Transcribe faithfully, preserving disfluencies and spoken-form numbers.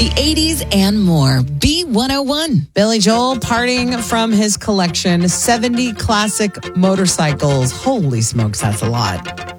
the eighties, and more. B one oh one. Billy Joel parting from his collection, seventy classic motorcycles. Holy smokes, that's a lot.